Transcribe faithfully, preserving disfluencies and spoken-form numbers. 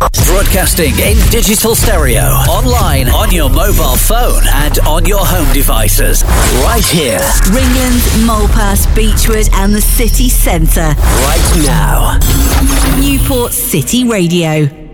Broadcasting in digital stereo, online, on your mobile phone, and on your home devices. Right here. Ringland, Mulpass, Beechwood, and the city centre. Right now. Newport City Radio.